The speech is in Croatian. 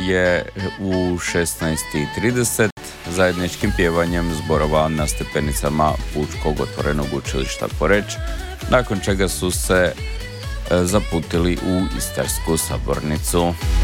je u 16:30 zajedničkim pjevanjem zborova na stepenicama Pučkog otvorenog učilišta Poreč, nakon čega su se zaputili u Istarsku sabornicu.